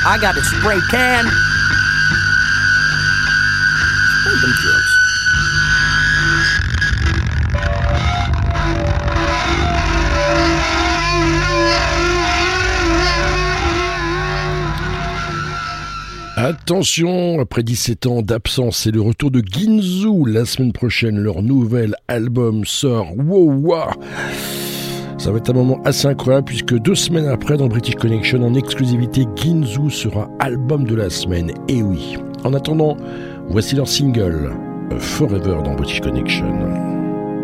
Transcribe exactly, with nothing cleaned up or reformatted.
I got a spray can. Spray them drugs. Attention, après dix-sept ans d'absence, c'est le retour de Ginzu. La semaine prochaine, leur nouvel album sort. Wow, wow. Ça va être un moment assez incroyable puisque deux semaines après, dans British Connection, en exclusivité, Ginzu sera album de la semaine. Et oui. En attendant, voici leur single, Forever dans British Connection.